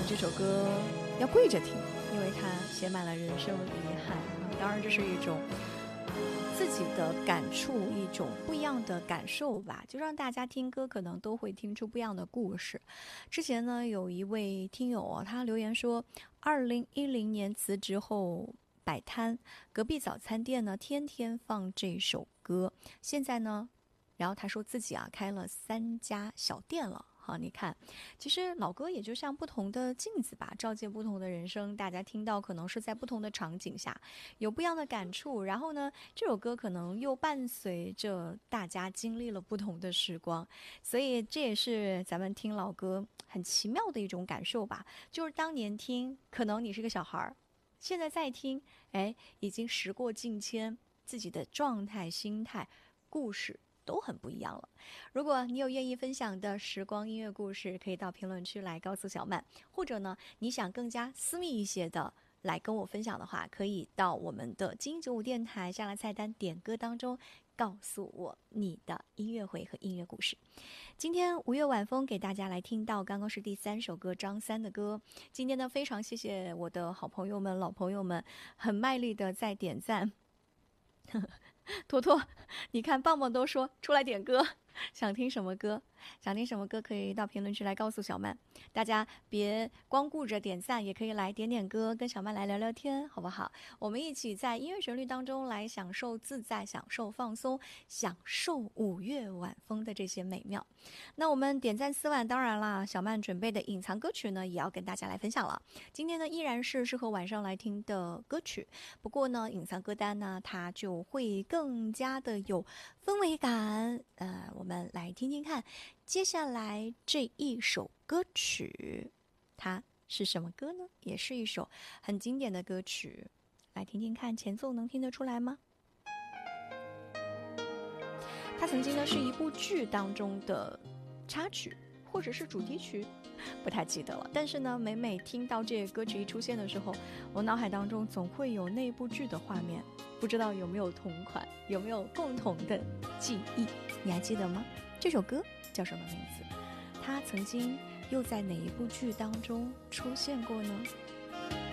这首歌要跪着听，因为它写满了人生遗憾。当然这是一种自己的感触，一种不一样的感受吧，就让大家听歌可能都会听出不一样的故事。之前呢，有一位听友他留言说，2010年辞职后摆摊，隔壁早餐店呢天天放这首歌，现在呢，然后他说自己开了3家小店了。好，你看，其实老歌也就像不同的镜子吧，照见不同的人生。大家听到可能是在不同的场景下，有不一样的感触。然后呢，这首歌可能又伴随着大家经历了不同的时光，所以这也是咱们听老歌很奇妙的一种感受吧。就是当年听，可能你是个小孩儿，现在再听，已经时过境迁，自己的状态、心态、故事都很不一样了。如果你有愿意分享的时光音乐故事，可以到评论区来告诉小曼，或者呢，你想更加私密一些的来跟我分享的话，可以到我们的金95电台下拉菜单点歌当中告诉我你的音乐会和音乐故事。今天5月晚风给大家来听到刚刚是第3首歌，张三的歌。今天呢，非常谢谢我的好朋友们、老朋友们，很卖力的在点赞。坨坨，你看棒棒都说出来点歌，想听什么歌？想听什么歌可以到评论区来告诉小曼。大家别光顾着点赞，也可以来点点歌，跟小曼来聊聊天，好不好？我们一起在音乐旋律当中来享受自在，享受放松，享受5月晚风的这些美妙。那我们点赞4万，当然啦，小曼准备的隐藏歌曲呢，也要跟大家来分享了。今天呢，依然是适合晚上来听的歌曲，不过呢，隐藏歌单呢，它就会更加的有氛围感。我们来听听看。接下来这一首歌曲，它是什么歌呢？也是一首很经典的歌曲，来听听看，前奏能听得出来吗？它曾经呢是一部剧当中的插曲，或者是主题曲，不太记得了。但是呢，每每听到这个歌曲一出现的时候，我脑海当中总会有那部剧的画面，不知道有没有同款，有没有共同的记忆？你还记得吗？这首歌叫什么名字？它曾经又在哪一部剧当中出现过呢？